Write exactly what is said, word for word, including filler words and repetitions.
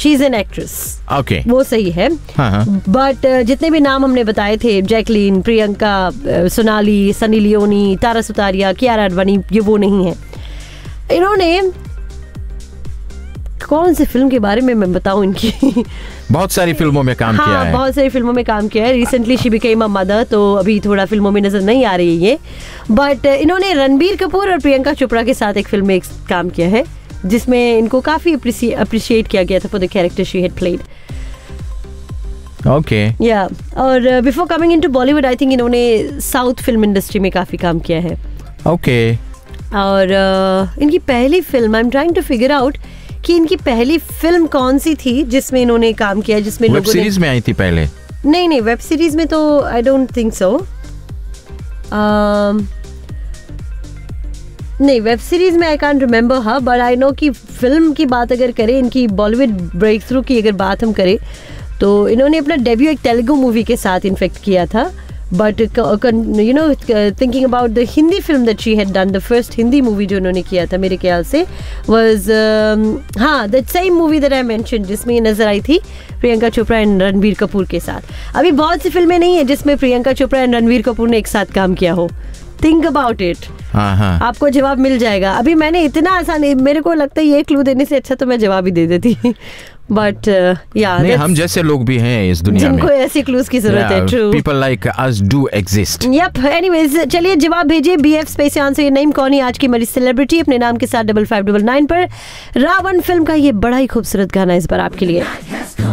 She is an actress. Okay, वो सही है. बट uh, जितने भी नाम हमने बताए थे, Jacqueline, Priyanka, uh, Sonali, Sunny Leone, Tara Sutaria, Kiara Advani, ये वो नहीं है. इन्होंने कौन सी फिल्म के बारे में मैं बताऊं इनकी बहुत सारी फिल्मों में काम हाँ, किया है. बहुत सारी फिल्मों में काम किया है. Recently she became a mother, तो अभी थोड़ा फिल्मों में नजर नहीं आ रही है ये. बट इन्होंने रणबीर कपूर और प्रियंका चोपड़ा के साथ एक फिल्म में काम किया है जिसमें इनको काफी अप्रिशिएट किया गया था for the character she had played. Okay, या और before coming into Bollywood I think इन्होंने साउथ फिल्म इंडस्ट्री में काफी काम किया है. ओके, और uh, इनकी पहली film, I am trying to figure out कि इनकी पहली फिल्म कौन सी थी जिसमें इन्होंने काम किया, जिसमें वेब सीरीज में आई थी पहले. नहीं नहीं, वेब सीरीज में तो आई डोंट थिंक सो. नहीं, वेब सीरीज में I can't remember her, but I know कि फिल्म की बात अगर करें, इनकी बॉलीवुड ब्रेक थ्रू की अगर बात हम करें, तो इन्होंने अपना डेब्यू एक तेलुगु मूवी के साथ इनफेक्ट किया था. But you know, thinking about the Hindi film that she had done, the first Hindi movie जो उन्होंने किया था मेरे ख्याल से वाज हाँ that same movie that I mentioned, जिसमें नजर आई थी प्रियंका चोपड़ा एंड रणबीर कपूर के साथ. अभी बहुत सी फिल्में नहीं है जिसमें प्रियंका चोपड़ा एंड रणबीर कपूर ने एक साथ काम किया हो. थिंक अबाउट इट, आपको जवाब मिल जाएगा. अभी मैंने इतना आसान, मेरे को लगता है ये क्लू देने से अच्छा तो मैं जवाब ही दे देती. बट या नहीं, हम जैसे लोग भी हैं इस दुनिया में जिनको ऐसी क्लूज की जरूरत है. True, people like us do exist. Yup. Anyways, चलिए जवाब भेजिए BF space answer your name. कौन है आज की मरी सेलिब्रिटी अपने नाम के साथ डबल फाइव डबल नाइन पर. रावण फिल्म का ये बड़ा ही खूबसूरत गाना इस बार आपके लिए.